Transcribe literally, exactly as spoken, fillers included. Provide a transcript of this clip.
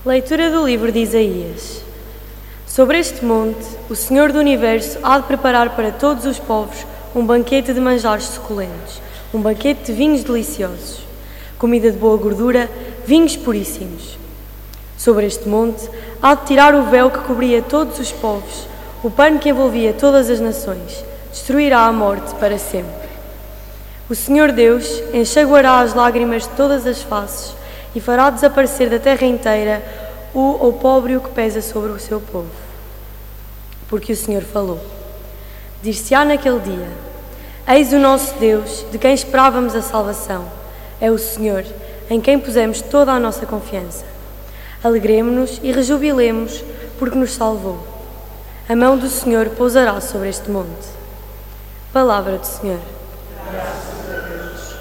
Leitura do livro de Isaías. Sobre este monte, o Senhor do Universo há de preparar para todos os povos um banquete de manjares suculentos, um banquete de vinhos deliciosos, comida de boa gordura, vinhos puríssimos. Sobre este monte há de tirar o véu que cobria todos os povos, o pano que envolvia todas as nações, destruirá a morte para sempre. O Senhor Deus enxaguará as lágrimas de todas as faces e fará desaparecer da terra inteira o opróbrio que pesa sobre o seu povo. Porque o Senhor falou. Dir-se-á naquele dia: Eis o nosso Deus, de quem esperávamos a salvação. É o Senhor, em quem pusemos toda a nossa confiança. Alegremo-nos e rejubilemos, porque nos salvou. A mão do Senhor pousará sobre este monte. Palavra do Senhor. Graças a Deus.